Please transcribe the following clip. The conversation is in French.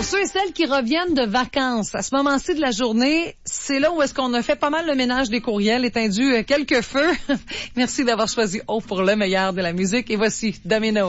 Pour ceux et celles qui reviennent de vacances, à ce moment-ci de la journée, c'est là où est-ce qu'on a fait pas mal le ménage des courriels, étendu quelques feux. Merci d'avoir choisi O pour le meilleur de la musique. Et voici Domino.